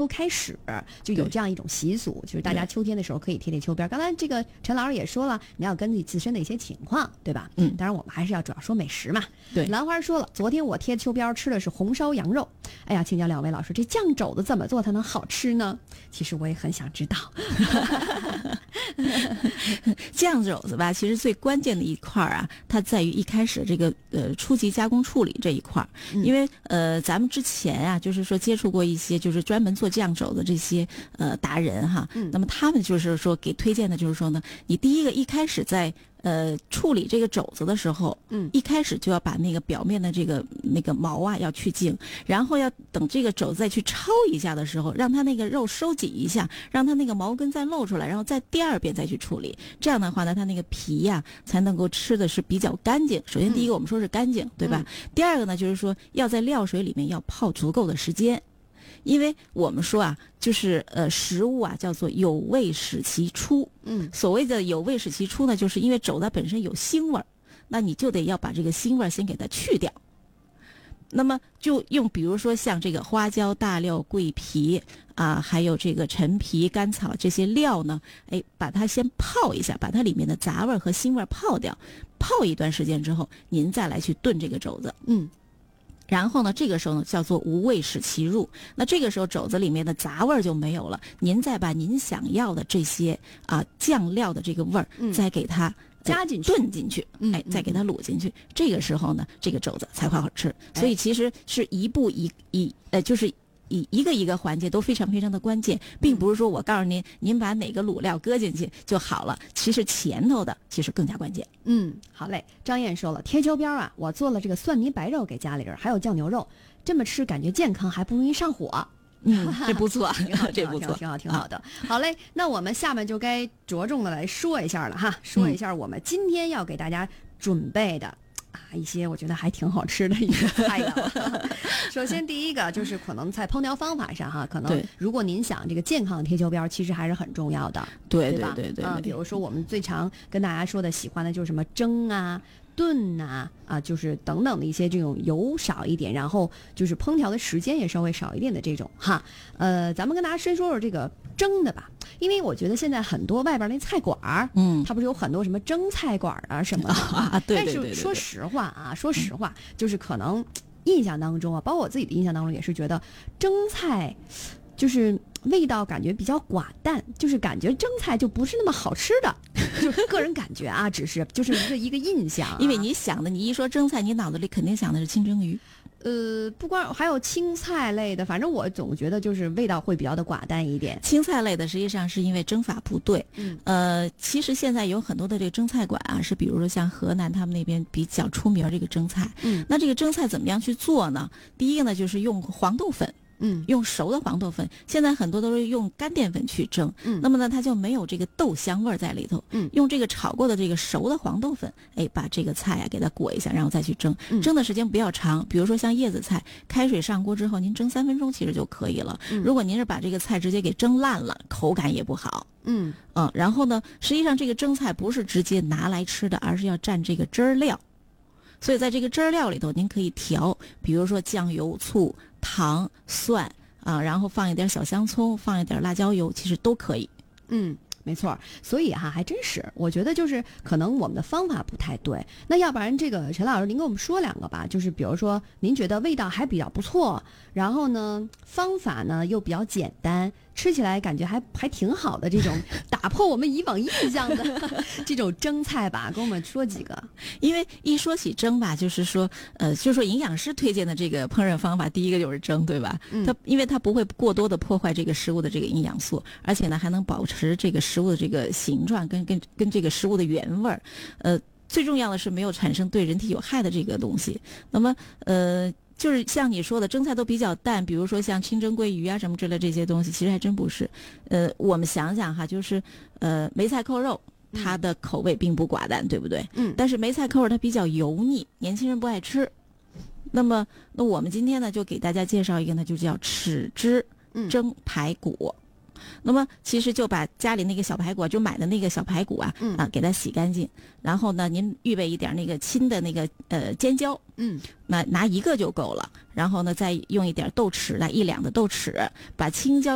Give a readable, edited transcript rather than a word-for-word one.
开始就有这样一种习俗，就是大家秋天的时候可以贴秋膘。刚才这个陈老师也说了，你要根据自身的一些情况，对吧？当然我们还是要主要说美食嘛。 对， 兰花说了，昨天我贴秋膘吃的是红烧羊肉。哎呀，请教两位老师，这酱肘子怎么做才能好吃呢？其实我也很想知道。 酱肘子吧，其实最关键的一块啊，它在于一开始这个初级加工处理这一块，因为咱们之前啊，就是说接触过一些就是专门做酱肘的这些达人哈，那么他们就是说给推荐的就是说呢，你第一个一开始在处理这个肘子的时候，一开始就要把那个表面的那个毛啊要去净，然后要等这个肘子再去焯一下的时候，让它那个肉收紧一下，让它那个毛根再露出来，然后再第二遍再去处理。这样的话呢，它那个皮呀才能够吃的是比较干净。首先第一个我们说是干净，对吧？第二个呢就是说要在料水里面要泡足够的时间。因为我们说啊，就是食物啊叫做有味使其出。所谓的有味使其出呢，就是因为肘子本身有腥味儿，那你就得要把这个腥味儿先给它去掉。那么就用比如说像这个花椒、大料、桂皮啊，还有这个陈皮、甘草这些料呢，把它先泡一下，把它里面的杂味和腥味泡掉。泡一段时间之后，您再来去炖这个肘子。然后呢，这个时候呢叫做无味使其入。那这个时候肘子里面的杂味就没有了，您再把您想要的这些酱料的这个味儿，再给它加进去炖进去，再给它卤进去。这个时候呢，这个肘子才会好吃。所以其实是一步就是一个一个环节都非常非常的关键，并不是说我告诉您把哪个卤料搁进去就好了，其实前头的其实更加关键。 好嘞。张燕说了，贴秋膘啊，我做了这个蒜泥白肉给家里人，还有酱牛肉，这么吃感觉健康，还不容易上火。 这不错，这不错， 挺好的。好嘞，那我们下面就该着重的来说一下了哈，说一下我们今天要给大家准备的一些我觉得还挺好吃的一些菜的。首先第一个就是可能在烹调方法上哈，可能如果您想这个健康的贴秋膘，其实还是很重要的， 对吧？ 对， 比如说我们最常跟大家说的喜欢的就是什么蒸啊、炖就是等等的一些这种油少一点，然后就是烹调的时间也稍微少一点的这种哈。咱们跟大家先说说这个蒸的吧，因为我觉得现在很多外边那菜馆它不是有很多什么蒸菜馆什么的对。 但是说实话就是可能印象当中包括我自己的印象当中也是觉得蒸菜就是味道感觉比较寡淡，就是感觉蒸菜就不是那么好吃的，就是个人感觉只是就是一个印象因为你一说蒸菜，你脑子里肯定想的是清蒸鱼。 不光还有青菜类的，反正我总觉得就是味道会比较的寡淡一点。 青菜类的实际上是因为蒸法不对。其实现在有很多的这个蒸菜馆是比如说像河南他们那边比较出名这个蒸菜。那这个蒸菜怎么样去做呢？第一个呢就是用黄豆粉。用熟的黄豆粉，现在很多都是用干淀粉去蒸，那么呢，它就没有这个豆香味在里头。用这个炒过的这个熟的黄豆粉，把这个菜给它裹一下，然后再去蒸。蒸的时间不要长，比如说像叶子菜，开水上锅之后，您蒸3分钟其实就可以了。如果您是把这个菜直接给蒸烂了，口感也不好。然后呢，实际上这个蒸菜不是直接拿来吃的，而是要蘸这个汁儿料。所以在这个汁儿料里头，您可以调，比如说酱油、醋、糖、蒜然后放一点小香葱，放一点辣椒油，其实都可以。 没错。所以还真是，我觉得就是可能我们的方法不太对。那要不然这个陈老师您跟我们说两个吧，就是比如说您觉得味道还比较不错，然后呢方法呢又比较简单，吃起来感觉还挺好的这种打破我们以往印象的这种蒸菜吧，跟我们说几个。 因为一说起蒸吧，就是说营养师推荐的这个烹饪方法，第一个就是蒸，对吧？因为它不会过多的破坏这个食物的这个营养素，而且呢还能保持这个食物的这个形状跟这个食物的原味儿。最重要的是没有产生对人体有害的这个东西。那么就是像你说的蒸菜都比较淡，比如说像清蒸桂鱼什么之类这些东西，其实还真不是。我们想想哈，就是梅菜扣肉，它的口味并不寡淡，对不对？但是梅菜扣肉它比较油腻，年轻人不爱吃。那我们今天呢就给大家介绍一个呢，就叫豉汁蒸排骨。那么其实就把家里那个小排骨就买的那个小排骨给它洗干净，然后呢您预备一点那个青的那个尖椒，那拿一个就够了，然后呢再用一点豆豉来1两的豆豉，把青椒